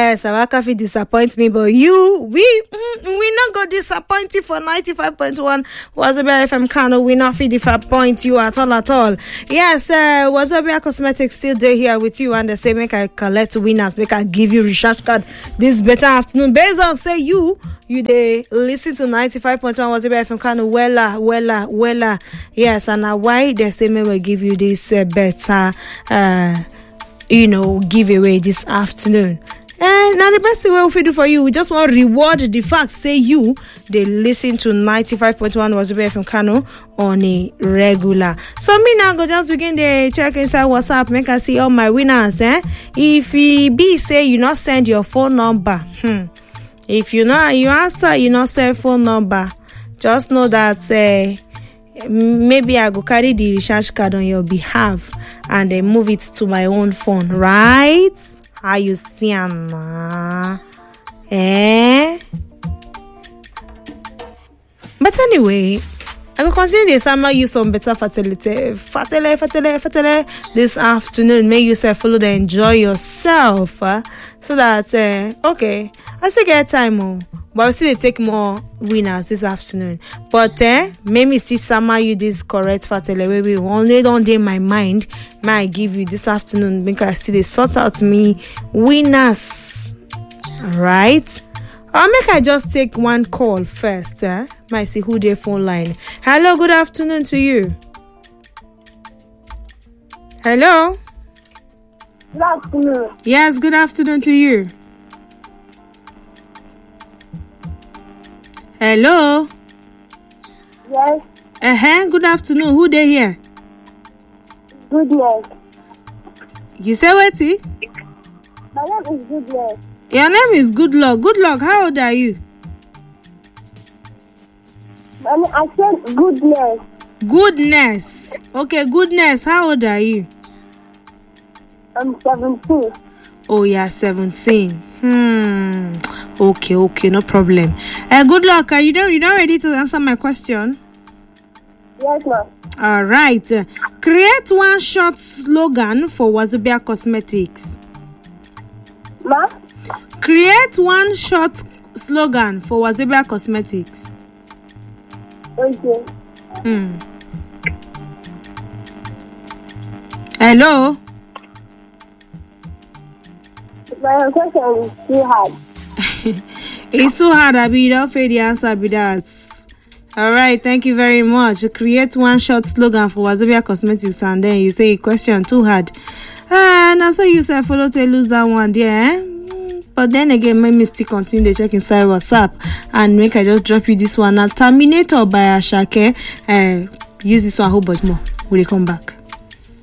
Yes, Awaka fit disappoint me, but we not go disappoint you for 95.1 Wazobia FM Kano. We not fit disappoint you at all. Yes, Wazobia Cosmetics still there here with you, and they say make I collect winners, make I give you recharge card this better afternoon. Based on say you they listen to 95.1 Wazobia FM Kano. Wella. Yes, and now why they say me will give you this better giveaway this afternoon. And now the best thing we do for you, we just want to reward the fact say you they listen to 95.1 Wazobia FM Kano on a regular. So me now go just begin the check inside WhatsApp, make I see all my winners. If you be say you not send your phone number, if you answer you not send phone number, just know that maybe I go carry the recharge card on your behalf and then move it to my own phone, right? How you see, Anna? But anyway, I will continue the summer use some better fertility this afternoon. Make yourself follow and enjoy yourself, so that okay, I still get time but I still take more winners this afternoon. But maybe still summer you this correct fertile we only don't day my mind. May I give you this afternoon because I see they sort out me winners, right? Or make I just take one call first. Might see who their phone line. Hello, good afternoon to you. Hello. Good afternoon. Yes, good afternoon to you. Hello. Yes. Good afternoon. Who they here? Goodness. You say what? My name is Goodness. Your name is Good Luck. Good Luck, how old are you? I said Goodness. Goodness. Okay, Goodness, how old are you? I'm 17. Oh, yeah, 17. Okay, no problem. Good Luck, are you not ready to answer my question? Yes, ma'am. All right. Create one short slogan for Wazobia Cosmetics. Ma'am? Create one short slogan for Wazobia Cosmetics. Okay. Hello? My question is too hard. It's too hard, Abi. You don't fail the answer, be that. All right, thank you very much. Create one short slogan for Wazobia Cosmetics, and then you say question too hard. Now so you say follow to lose that one there. But then again, make me still continue to check inside WhatsApp and make I just drop you this one. Now, Terminator by Ashake. Use this one, whole but more. Will you come back?